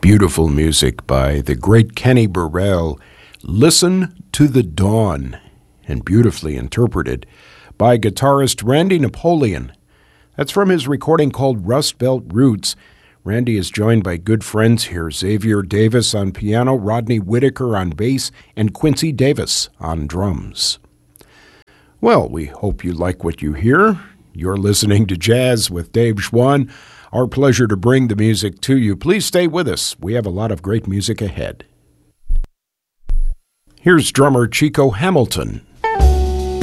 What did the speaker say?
Beautiful music by the great Kenny Burrell. Listen to the Dawn, and beautifully interpreted by guitarist Randy Napoleon. That's from his recording called Rust Belt Roots. Randy is joined by good friends here, Xavier Davis on piano, Rodney Whitaker on bass, and Quincy Davis on drums. Well, we hope you like what you hear. You're listening to Jazz with Dave Schwann. Our pleasure to bring the music to you. Please stay with us. We have a lot of great music ahead. Here's drummer Chico Hamilton.